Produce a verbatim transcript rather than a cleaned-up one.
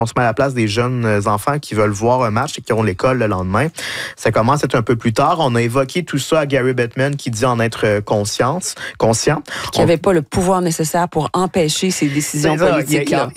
On se met à la place des jeunes enfants qui veulent voir un match et qui auront l'école le lendemain. Ça commence à être un peu plus tard. On a évoqué tout ça à Gary Bettman qui dit en être conscience, conscient. Qui n'avait pas le pouvoir nécessaire pour empêcher ces décisions ça, politiques. Il,